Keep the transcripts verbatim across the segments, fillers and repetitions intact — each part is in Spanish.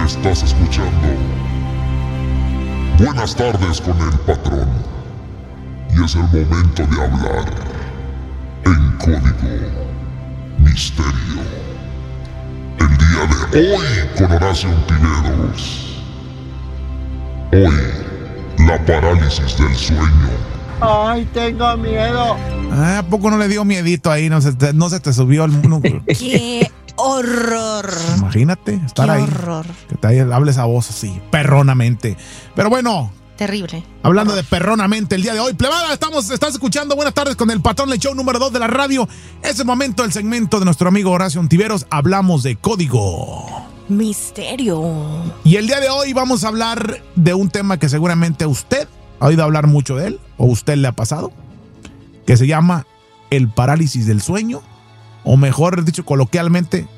Estás escuchando Buenas tardes con el patrón. Y es el momento de hablar en código misterio. El día de hoy con Horacio Ontiveros. Hoy, la parálisis del sueño. Ay, tengo miedo. Ah, ¿a poco no le dio miedito ahí? No se te, no se te subió el... No, ¡Qué horror! Imagínate estar ¡Qué ahí. horror! Que te hable esa voz así, perronamente. Pero bueno... Terrible. Hablando de perronamente el día de hoy, plebada, estamos, estás escuchando Buenas tardes con el patrón, el show número dos de la radio. Es el momento del segmento de nuestro amigo Horacio Ontiveros. Hablamos de código misterio. Y el día de hoy vamos a hablar de un tema que seguramente usted ha oído hablar mucho de él, o usted le ha pasado, que se llama el parálisis del sueño, o mejor dicho coloquialmente,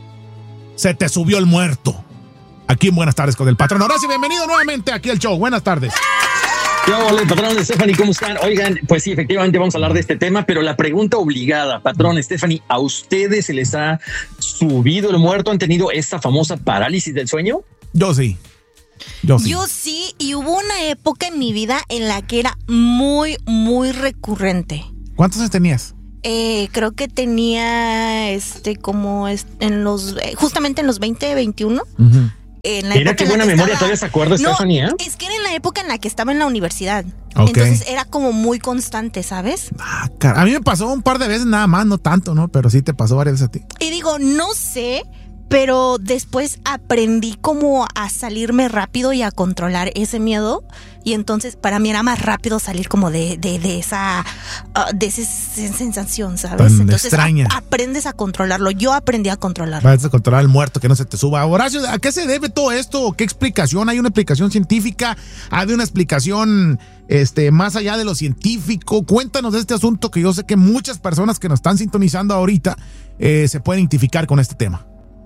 se te subió el muerto. Aquí en Buenas tardes con el patrón. Horacio, bienvenido nuevamente aquí al show. Buenas tardes. Hola, patrón, Stephanie, ¿cómo están? Oigan, pues sí, efectivamente vamos a hablar de este tema, pero la pregunta obligada, patrón, Stephanie, ¿a ustedes se les ha subido el muerto? ¿Han tenido esta famosa parálisis del sueño? Yo sí. Yo sí. Yo sí, y hubo una época en mi vida en la que era muy, muy recurrente. ¿Cuántos años tenías? Eh, creo que tenía este como en los justamente en los veinte, veintiuno. Uh-huh. En la Mira qué buena memoria, estaba... todavía se acuerda, no, Stephanie, ¿eh? Es que era en la época en la que estaba en la universidad. Okay. Entonces era como muy constante, ¿sabes? Ah, car- a mí me pasó un par de veces nada más, no tanto, ¿no? Pero sí te pasó varias veces a ti. Y digo, no sé, pero después aprendí como a salirme rápido y a controlar ese miedo. Y entonces para mí era más rápido salir como de, de, de esa uh, de esa sensación, ¿sabes? Tan entonces extraña. A, aprendes a controlarlo. Yo aprendí a controlarlo. Vas a controlar al muerto, que no se te suba. Horacio, ¿a qué se debe todo esto? ¿Qué explicación? ¿Hay una explicación científica? ¿Hay una explicación este, más allá de lo científico? Cuéntanos de este asunto que yo sé que muchas personas que nos están sintonizando ahorita eh, se pueden identificar con este tema.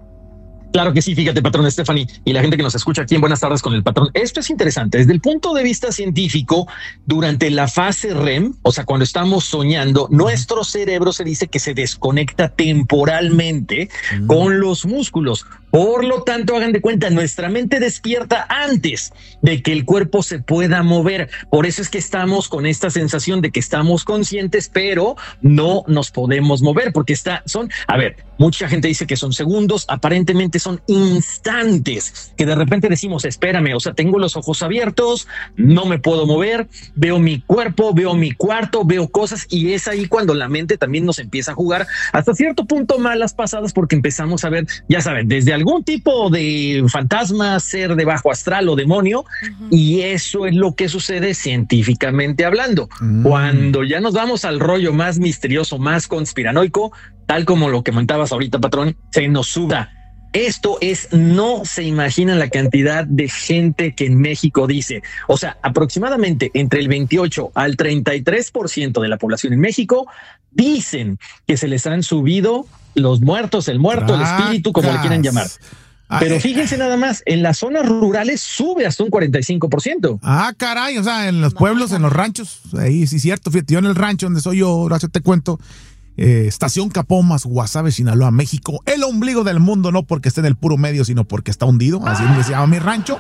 Claro que sí, fíjate, patrón Stephanie, y la gente que nos escucha aquí en Buenas tardes con el patrón. Esto es interesante. Desde el punto de vista científico, durante la fase R E M, o sea, cuando estamos soñando, nuestro cerebro se dice que se desconecta temporalmente mm. con los músculos. Por lo tanto, hagan de cuenta, nuestra mente despierta antes de que el cuerpo se pueda mover. Por eso es que estamos con esta sensación de que estamos conscientes, pero no nos podemos mover, porque está, son, a ver, mucha gente dice que son segundos, aparentemente son instantes, que de repente decimos, espérame, o sea, tengo los ojos abiertos, no me puedo mover, veo mi cuerpo, veo mi cuarto, veo cosas, y es ahí cuando la mente también nos empieza a jugar hasta cierto punto malas pasadas, porque empezamos a ver, ya saben, desde algún tipo de fantasma, ser de bajo astral o demonio, uh-huh. y eso es lo que sucede científicamente hablando. Uh-huh. Cuando ya nos vamos al rollo más misterioso, más conspiranoico, tal como lo que comentabas ahorita, patrón, se nos suda. Esto es, no se imaginan la cantidad de gente que en México dice, o sea, aproximadamente entre el veintiocho al treinta y tres por ciento de la población en México dicen que se les han subido los muertos, el muerto, Tracas. el espíritu, como le quieran llamar. Pero fíjense nada más, en las zonas rurales sube hasta un cuarenta y cinco por ciento. Ah, caray, o sea, en los pueblos, en los ranchos, ahí sí es cierto. Fíjate, yo en el rancho donde soy yo, Horacio, te cuento, eh, Estación Capomas, Guasave, Sinaloa, México, el ombligo del mundo, no porque esté en el puro medio, sino porque está hundido, así se llama mi rancho.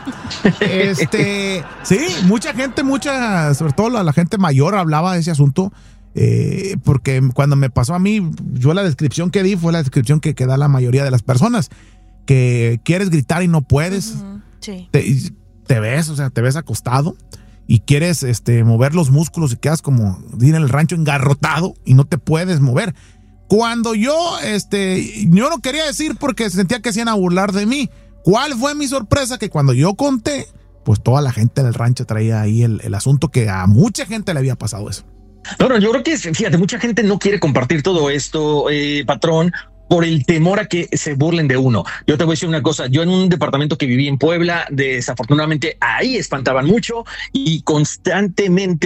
Este, sí, mucha gente, mucha, sobre todo la, la gente mayor hablaba de ese asunto. Eh, porque cuando me pasó a mí, yo la descripción que di fue la descripción que, que da la mayoría de las personas, que quieres gritar y no puedes. Uh-huh. Sí. te, te ves, o sea, te ves acostado y quieres este, mover los músculos y quedas como en el rancho engarrotado y no te puedes mover. Cuando yo, este, yo no quería decir porque sentía que se iban a burlar de mí. ¿Cuál fue mi sorpresa? Que cuando yo conté, pues toda la gente del rancho traía ahí el, el asunto, que a mucha gente le había pasado eso. No, no, yo creo que, fíjate, mucha gente no quiere compartir todo esto, eh, patrón, por el temor a que se burlen de uno. Yo te voy a decir una cosa, yo en un departamento que viví en Puebla, desafortunadamente ahí espantaban mucho y constantemente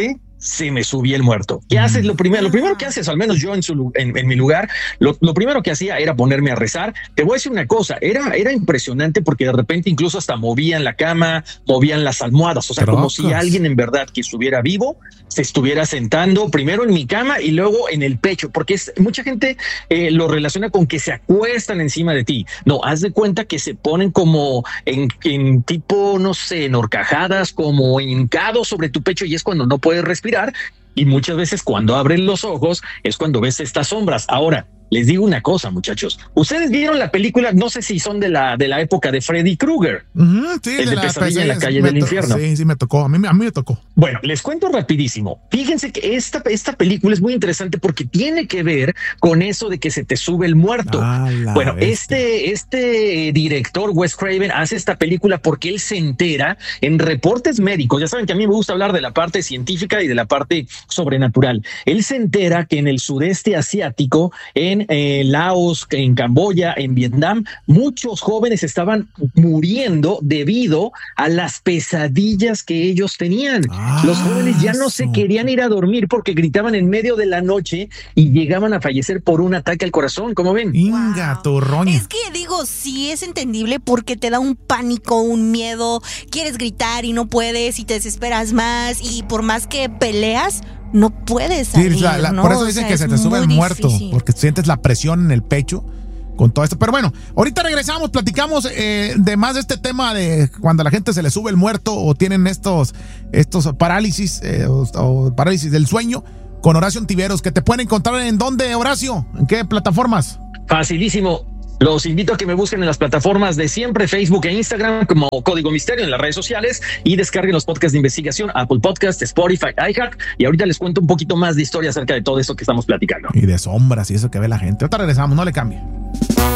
se me subía el muerto. ¿Qué haces? Lo primero, lo primero que haces, al menos yo en, su, en, en mi lugar, lo, lo primero que hacía era ponerme a rezar. Te voy a decir una cosa, era, era impresionante porque de repente incluso hasta movían la cama, movían las almohadas, o sea, Trocos. como si alguien en verdad que estuviera vivo se estuviera sentando primero en mi cama y luego en el pecho, porque es, mucha gente eh, lo relaciona con que se acuestan encima de ti. No, haz de cuenta que se ponen como en, en tipo, no sé, en horcajadas, como hincados sobre tu pecho, y es cuando no puedes respirar. Y muchas veces cuando abren los ojos es cuando ves estas sombras. Ahora, les digo una cosa, muchachos. Ustedes vieron la película, no sé si son de la, de la época de Freddy Krueger. Uh-huh, sí, el de, de Pesadilla en la calle me del to- infierno. Sí, sí, me tocó. A mí, a mí me tocó. Bueno, les cuento rapidísimo. Fíjense que esta, esta película es muy interesante porque tiene que ver con eso de que se te sube el muerto. Ah, la Bueno, bestia. este, este director, Wes Craven, hace esta película porque él se entera en reportes médicos. Ya saben que a mí me gusta hablar de la parte científica y de la parte sobrenatural. Él se entera que en el sudeste asiático, en eh, Laos, en Camboya, en Vietnam, muchos jóvenes estaban muriendo debido a las pesadillas que ellos tenían. Ah, Los jóvenes ya no se su- querían ir a dormir porque gritaban en medio de la noche y llegaban a fallecer por un ataque al corazón. ¿Cómo ven? Inga, Wow. tu roña. Es que digo, sí es entendible porque te da un pánico, un miedo, quieres gritar y no puedes y te desesperas más y por más que peleas, no puedes Sí, salir, la- la- ¿no? por eso O dicen sea, que es se te sube el muy muerto, difícil. porque sientes la presión en el pecho con todo esto. Pero bueno, ahorita regresamos, platicamos eh, de más de este tema de cuando a la gente se le sube el muerto o tienen estos, estos parálisis eh, o, o parálisis del sueño con Horacio Ontiveros, que te pueden encontrar en dónde, Horacio, en qué plataformas. Facilísimo. Los invito a que me busquen en las plataformas de siempre, Facebook e Instagram como Código Misterio en las redes sociales y descarguen los podcasts de investigación, Apple Podcast, Spotify, iHeart. Y ahorita les cuento un poquito más de historia acerca de todo esto que estamos platicando. Y de sombras y eso que ve la gente. Ahorita regresamos, no le cambie.